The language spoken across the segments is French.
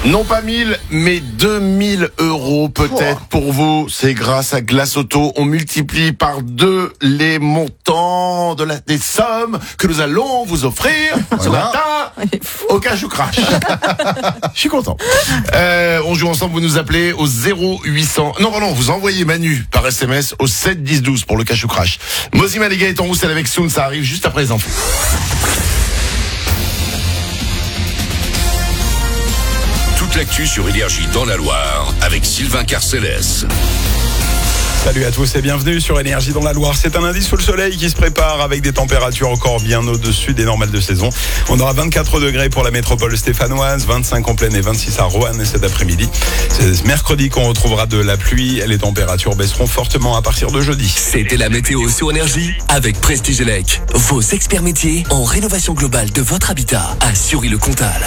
Non pas 1000, mais 2000 € peut-être pour vous. C'est grâce à Glace Auto. On multiplie par 2 les montants des sommes que nous allons vous offrir ce matin au Cash ou Crash. Je suis content. On joue ensemble, vous nous appelez au 0800. Non, vous envoyez Manu par SMS au 7 10 12 pour le Cash ou Crash. Mozima les gars est en rousse avec Soun, ça arrive juste après les infos. Toute l'actu sur Énergie dans la Loire avec Sylvain Carcélès. Salut à tous et bienvenue sur Énergie dans la Loire. C'est un lundi sous le soleil qui se prépare avec des températures encore bien au-dessus des normales de saison. On aura 24 degrés pour la métropole stéphanoise, 25 en plaine et 26 à Roanne cet après-midi. C'est mercredi qu'on retrouvera de la pluie. Les températures baisseront fortement à partir de jeudi. C'était la météo sur Énergie avec Prestige Elec. Vos experts métiers en rénovation globale de votre habitat à Sury-le-Comtal.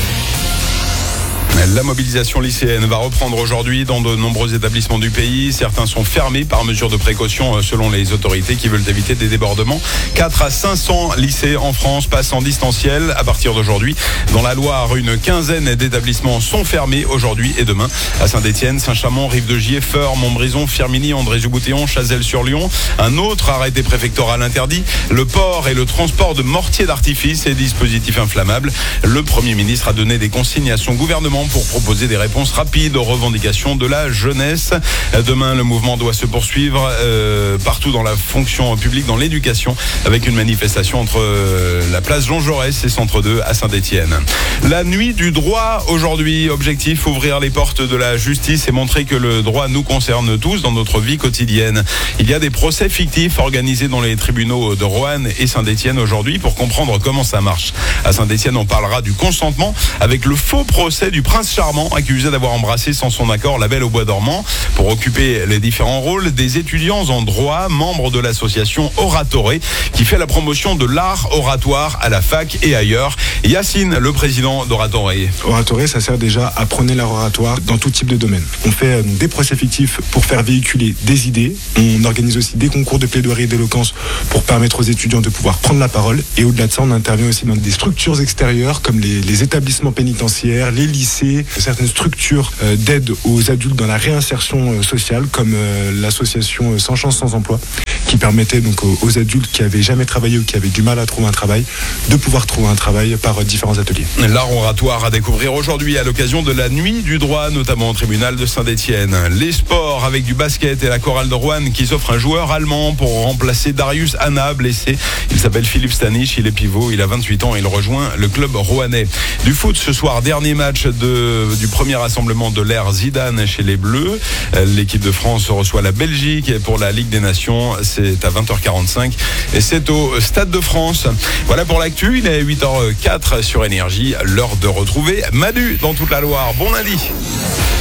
La mobilisation lycéenne va reprendre aujourd'hui dans de nombreux établissements du pays. Certains sont fermés par mesure de précaution selon les autorités qui veulent éviter des débordements. 4 à 500 lycées en France passent en distanciel à partir d'aujourd'hui. Dans la Loire, une quinzaine d'établissements sont fermés aujourd'hui et demain. À Saint-Étienne, Saint-Chamond, Rive-de-Gier, Feurs, Montbrison, Firminy, André-Jouboutéon, Chazelles-sur-Lyon. Un autre arrêté préfectoral interdit le port et le transport de mortiers d'artifice et dispositifs inflammables. Le Premier ministre a donné des consignes à son gouvernement pour proposer des réponses rapides aux revendications de la jeunesse. Demain, le mouvement doit se poursuivre partout dans la fonction publique, dans l'éducation, avec une manifestation entre la place Jean Jaurès et Centre 2 à Saint-Étienne. La nuit du droit aujourd'hui, objectif ouvrir les portes de la justice et montrer que le droit nous concerne tous dans notre vie quotidienne. Il y a des procès fictifs organisés dans les tribunaux de Roanne et Saint-Étienne aujourd'hui pour comprendre comment ça marche. À Saint-Étienne, on parlera du consentement avec le faux procès du prince charmant accusé d'avoir embrassé sans son accord la belle au bois dormant. Pour occuper les différents rôles, des étudiants en droit, membres de l'association Oratoré, qui fait la promotion de l'art oratoire à la fac et ailleurs. Yacine, le président d'Oratoré. Oratoré, ça sert déjà à prôner l'art oratoire dans tout type de domaine. On fait des procès fictifs pour faire véhiculer des idées. On organise aussi des concours de plaidoirie et d'éloquence pour permettre aux étudiants de pouvoir prendre la parole. Et au-delà de ça, on intervient aussi dans des structures extérieures comme les établissements pénitentiaires, les lycées, certaines structures d'aide aux adultes dans la réinsertion sociale comme l'association Sans Chance Sans Emploi qui permettait donc aux adultes qui avaient jamais travaillé ou qui avaient du mal à trouver un travail de pouvoir trouver un travail par différents ateliers. L'art oratoire à découvrir aujourd'hui à l'occasion de la nuit du droit, notamment au tribunal de Saint-Étienne. Les sports avec du basket et la chorale de Roanne qui s'offre un joueur allemand pour remplacer Darius Anna blessé. Il s'appelle Philippe Stanich, il est pivot, il a 28 ans et il rejoint le club rouennais. Du foot ce soir, dernier match du premier rassemblement de l'ère Zidane chez les Bleus. L'équipe de France reçoit la Belgique pour la Ligue des Nations. C'est à 20h45 et c'est au Stade de France. Voilà pour l'actu, il est 8h04 sur Énergie. L'heure de retrouver Manu dans toute la Loire. Bon lundi.